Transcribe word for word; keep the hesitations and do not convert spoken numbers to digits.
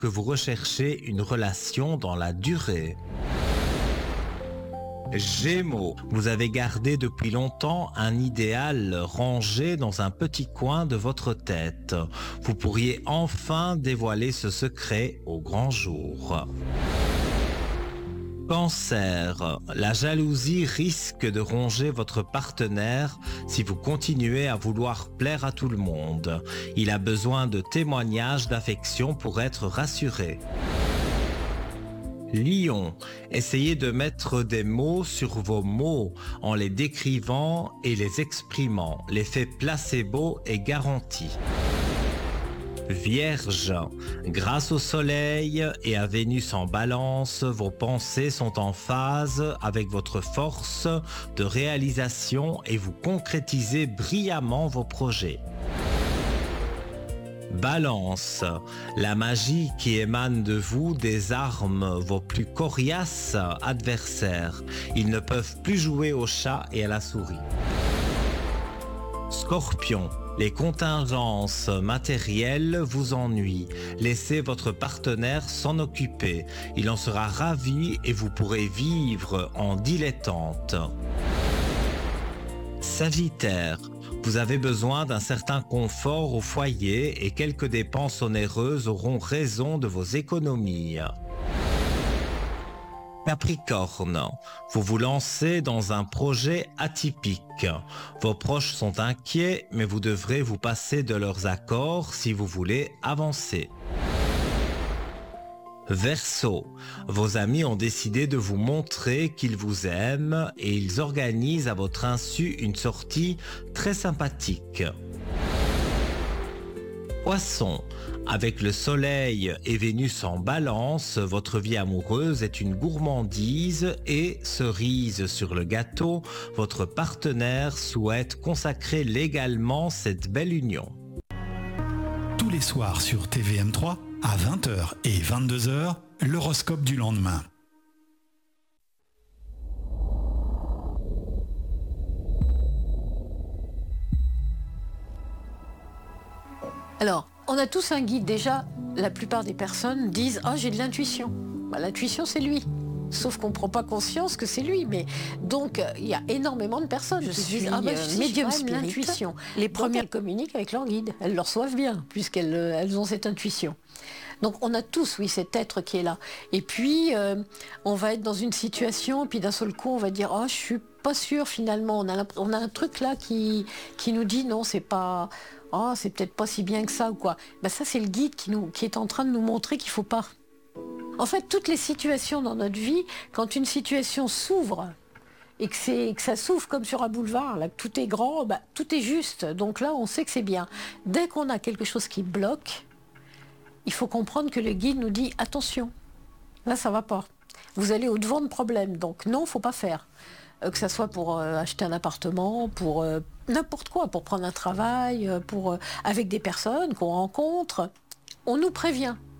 que vous recherchez une relation dans la durée. Gémeaux, vous avez gardé depuis longtemps un idéal rangé dans un petit coin de votre tête. Vous pourriez enfin dévoiler ce secret au grand jour. Cancer, la jalousie risque de ronger votre partenaire si vous continuez à vouloir plaire à tout le monde. Il a besoin de témoignages d'affection pour être rassuré. Lion, essayez de mettre des mots sur vos mots en les décrivant et les exprimant. L'effet placebo est garanti. Vierge, grâce au soleil et à Vénus en balance, vos pensées sont en phase avec votre force de réalisation et vous concrétisez brillamment vos projets. Balance, la magie qui émane de vous désarme vos plus coriaces adversaires. Ils ne peuvent plus jouer au chat et à la souris. Scorpion, les contingences matérielles vous ennuient. Laissez votre partenaire s'en occuper. Il en sera ravi et vous pourrez vivre en dilettante. Sagittaire, vous avez besoin d'un certain confort au foyer et quelques dépenses onéreuses auront raison de vos économies. Capricorne, vous vous lancez dans un projet atypique. Vos proches sont inquiets, mais vous devrez vous passer de leurs accords si vous voulez avancer. Verseau, vos amis ont décidé de vous montrer qu'ils vous aiment et ils organisent à votre insu une sortie très sympathique. Poisson, avec le soleil et Vénus en balance, votre vie amoureuse est une gourmandise et, cerise sur le gâteau, votre partenaire souhaite consacrer légalement cette belle union. Tous les soirs sur T V M trois, à vingt heures et vingt-deux heures, l'horoscope du lendemain. Alors, on a tous un guide déjà. La plupart des personnes disent « Ah, j'ai de l'intuition ». Bah, l'intuition, c'est lui. Sauf qu'on ne prend pas conscience que c'est lui. Mais donc, il y a énormément de personnes Je qui suis disent « Ah, bah, si, médium j'ai quand même spirit. l'intuition ». Les Donc, premières... elles communiquent avec leur guide. Elles le reçoivent bien, puisqu'elles elles ont cette intuition. Donc, on a tous, oui, cet être qui est là. Et puis, euh, on va être dans une situation, puis d'un seul coup, on va dire « Oh, je suis pas sûre, finalement. » On a, on a un truc là qui, qui nous dit « Non, c'est pas... » Oh, c'est peut-être pas si bien que ça ou quoi. Ben ça, c'est le guide qui, nous, qui est en train de nous montrer qu'il ne faut pas. En fait, toutes les situations dans notre vie, quand une situation s'ouvre et que, c'est, que ça s'ouvre comme sur un boulevard, là, que tout est grand, ben, tout est juste. Donc là, on sait que c'est bien. Dès qu'on a quelque chose qui bloque, il faut comprendre que le guide nous dit « Attention, là, ça ne va pas. Vous allez au-devant de problèmes. Donc non, il ne faut pas faire. » Que ce soit pour euh, acheter un appartement, pour euh, n'importe quoi, pour prendre un travail, euh, pour, euh, avec des personnes qu'on rencontre. On nous prévient.